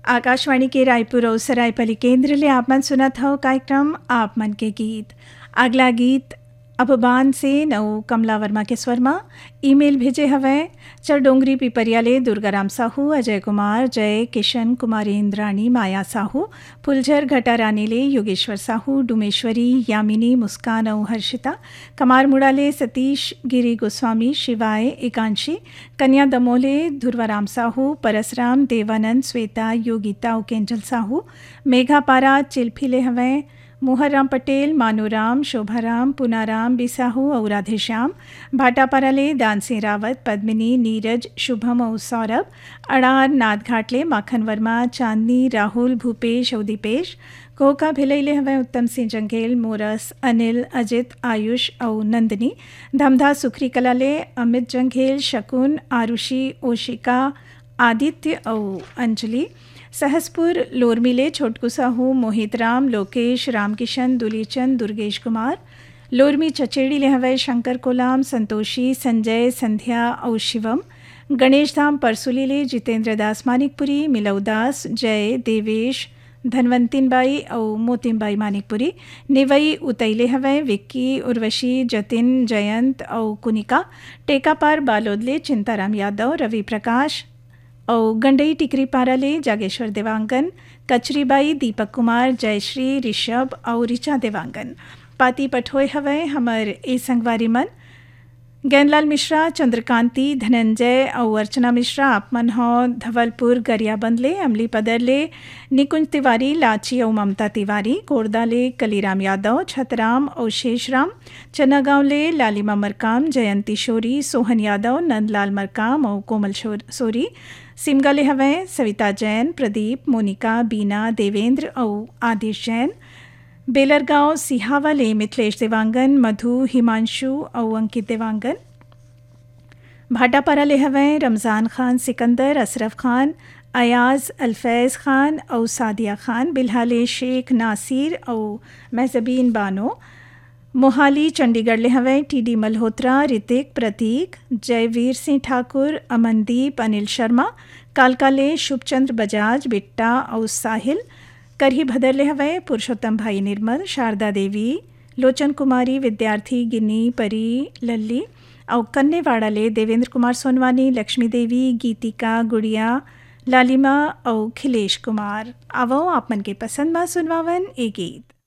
आकाशवाणी के रायपुर और सरायपली केंद्र ले आप मन सुनत हो कार्यक्रम आप मन के गीत। अगला गीत अबबान से नऊ कमला वर्मा के स्वर में ईमेल भेजे हवे चरडोंगरी पिपरियाले दुर्गाराम साहू, अजय कुमार, जय किशन, कुमारी इंद्राणी, माया साहू, फुलझर घटारानी ले योगेश्वर साहू, डुमेश्वरी, यामिनी, मुस्कान और हर्षिता, कमार मुड़ाले सतीश, गिरी गोस्वामी, शिवाय, एकांशी, कन्या दमोले, ध्रुवराम साहू, परसराम, देवानंद, श्वेता, योगिता और केंजल साहू, मेघापारा चिल्फिले हवे मोहरराम पटेल, मानूराम, शोभाराम, पुनाराम, बिसाहू और राधेश्याम, भाटापाराले दानसिंह रावत, पद्मिनी, नीरज, शुभम और सौरभ, अड़ार नादघाटले माखन वर्मा, चांदनी, राहुल, भूपेश और दीपेश, कोका भिलैले हवे उत्तम सिंह जंगेल, मोरस, अनिल, अजित, आयुष और नंदिनी, धमधा सुखरी कलाले अमित जंगेल, शकुन, आरुषि, ओशिका, आदित्य और अंजलि, सहसपुर लोरमिले छोटकू साहू, मोहित राम, लोकेश, रामकिशन, दुलीचंद, दुर्गेश कुमार, लोरमी चचेड़ी ले हवे शंकर कोलाम, संतोषी, संजय, संध्या और शिवम, गणेश धाम परसुली ले जितेंद्र दास मानिकपुरी, मिलौदास, जय, देवेश, धनवंतिन बाई और मोतिम मानिकपुरी, निवई उतैले हवे विक्की, उर्वशी, जतिन, जयंत और कुनिका, टेकापार बालोदले चिंताराम यादव, रवि प्रकाश और गंडई टिकरी पाराले जागेश्वर देवांगन, कचरीबाई, दीपक कुमार, जयश्री, ऋषभ और ऋचा देवांगन, पाती पठोय हवे हमर ए संगवारी मन, ज्ञानलाल मिश्रा, चंद्रकांति, धनंजय और अर्चना मिश्रा आपमन हो धवलपुर गरियाबंदले, अमली पदरले निकुंज तिवारी, लाची और ममता तिवारी, कोरदाले कलीराम यादव, छतराम और शेषराम, चनागांवले लालिमा मरकाम, जयंती शोरी, सोहन यादव, नंदलाल मरकाम और कोमल सोरी, सिमगाले हवे सविता जैन, प्रदीप, मोनिका, बीना, देवेंद्र और आदिश जैन, बेलरगांव सिहावाले मिथिलेश देवांगन, मधु, हिमांशु और अंकित देवांगन, भाटापारा ले हवे रमज़ान खान, सिकंदर, अशरफ खान, अयाज, अल्फैज़ खान और सादिया खान, बिल्हाले शेख, नासिर और महजबीन बानो, मोहाली चंडीगढ़ ले हवे टीडी मल्होत्रा, ऋतिक, प्रतीक, जयवीर सिंह ठाकुर, अमनदीप, अनिल शर्मा, कालकाले शुभचंद्र बजाज, बिट्टा और साहिल, करही भदर ले हवे पुरुषोत्तम भाई निर्मल, शारदा देवी, लोचन कुमारी, विद्यार्थी, गिनी, परी, लल्ली और कन्नेवाड़ा ले देवेंद्र कुमार सोनवानी, लक्ष्मी देवी, गीतिका, गुड़िया, लालिमा और खिलेश कुमार। आवो आप मन के पसंद में सुनवावन ए गीत।